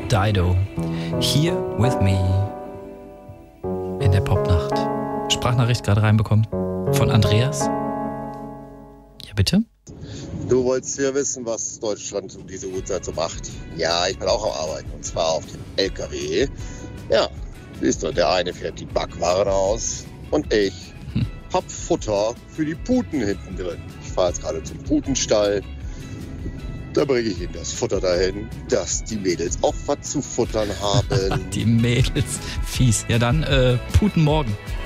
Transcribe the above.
Dido. Here with me. In der Popnacht. Sprachnachricht gerade reinbekommen. Von Andreas. Ja, bitte? Du wolltest ja wissen, was Deutschland um diese Uhrzeit so macht. Ja, ich bin auch am Arbeiten, und zwar auf dem LKW. Ja, siehst du, der eine fährt die Backwaren aus und ich hab Futter für die Puten hinten drin. Ich fahre jetzt gerade zum Putenstall. Da bringe ich ihnen das Futter dahin, dass die Mädels auch was zu futtern haben. Die Mädels, fies. Ja dann, Puten morgen.